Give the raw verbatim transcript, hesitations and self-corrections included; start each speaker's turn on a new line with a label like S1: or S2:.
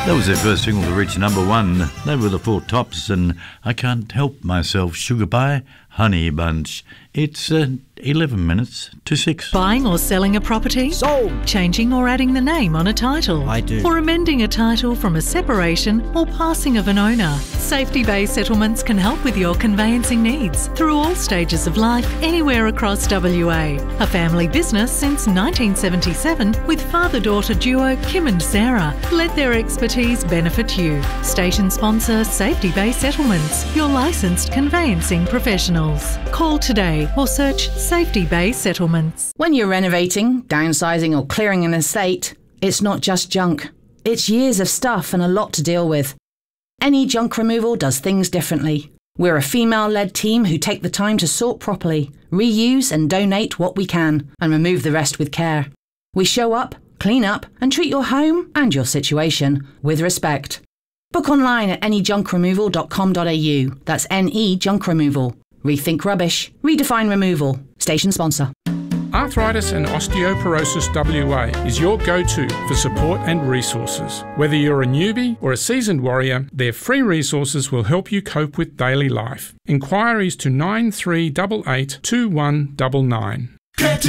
S1: That was their first single to reach number one. They were the Four Tops, and I Can't Help Myself, Sugar Pie, Honey Bunch. It's uh, eleven minutes to six.
S2: Buying or selling a property?
S3: Sold.
S2: Changing or adding the name on a title?
S3: I do.
S2: Or amending a title from a separation or passing of an owner? Safety Bay Settlements can help with your conveyancing needs through all stages of life, anywhere across W A. A family business since nineteen seventy-seven with father-daughter duo Kim and Sarah. Let their expertise benefit you. Station sponsor Safety Bay Settlements, your licensed conveyancing professionals. Call today or search Safety Bay Settlements.
S4: When you're renovating, downsizing or clearing an estate, it's not just junk. It's years of stuff and a lot to deal with. Any Junk Removal does things differently. We're a female-led team who take the time to sort properly, reuse and donate what we can, and remove the rest with care. We show up, clean up and treat your home and your situation with respect. Book online at any junk removal dot com dot a u. That's N E Junk Removal. Rethink rubbish. Redefine removal. Station sponsor.
S5: Arthritis and Osteoporosis W A is your go-to for support and resources. Whether you're a newbie or a seasoned warrior, their free resources will help you cope with daily life. Inquiries to nine three eight eight two one nine nine.